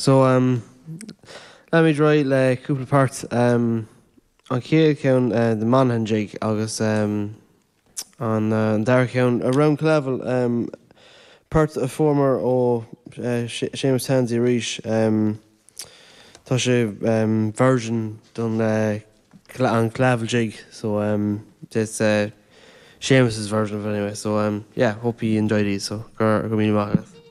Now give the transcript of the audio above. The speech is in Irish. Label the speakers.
Speaker 1: So let me dry le cúpla part an chéad ceann de manhan Jake agus an dar ceann a round level part a former ó Seamus Tansey Rees tá sé version don an clavel jig, so it's Seamus's version of it anyway. So yeah, hope you enjoy these. So go mean about it.